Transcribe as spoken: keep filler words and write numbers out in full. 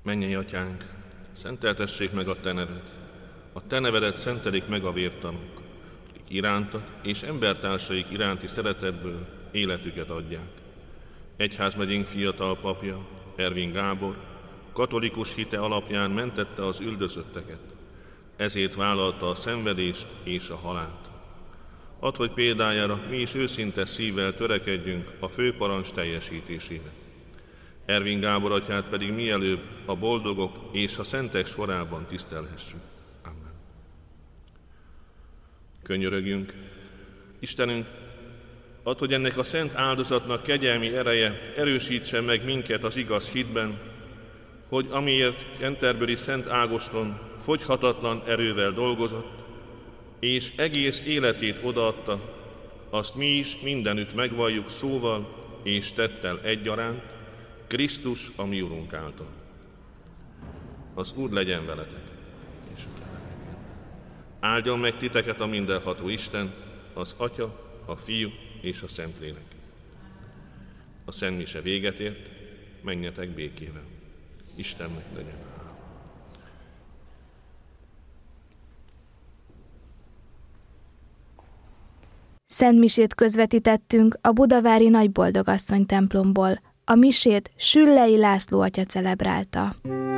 Mennyei Atyánk, szenteltessék meg a Te neved. A Te nevedet szentelik meg a vértanúk, akik irántad és embertársaik iránti szeretetből életüket adják. Egyházmegyénk fiatal papja, Ervin Gábor, katolikus hite alapján mentette az üldözötteket, ezért vállalta a szenvedést és a halált. Add, hogy példájára mi is őszinte szívvel törekedjünk a főparancs teljesítésébe. Ervin Gábor atyát pedig mielőbb a boldogok és a szentek sorában tisztelhessük. Amen. Könyörögjünk. Istenünk, add, hogy ennek a szent áldozatnak kegyelmi ereje erősítse meg minket az igaz hitben, hogy amiért Canterbury Szent Ágoston fogyhatatlan erővel dolgozott, és egész életét odaadta, azt mi is mindenütt megvalljuk szóval és tettel egyaránt, Krisztus, a mi Urunk által. Az Úr legyen veletek, és áldjon meg titeket a mindenható Isten, az Atya, a Fiú és a Szentlélek. A Szent Mise véget ért, menjetek békével. Istennek legyen hála. Szent misét közvetítettünk a budavári Nagyboldogasszony templomból. A misét Süllei László atya celebrálta.